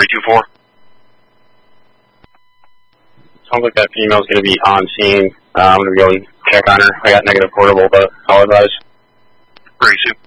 424. Sounds like that female's going to be on scene. I'm going to go and check on her. I got negative portable, but I'll advise. Great, Sue.